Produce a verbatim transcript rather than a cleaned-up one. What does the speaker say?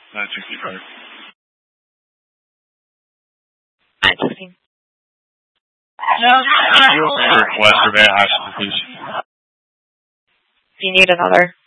nine sixty-five. nine sixteen. Request for very high speed. Do you need another?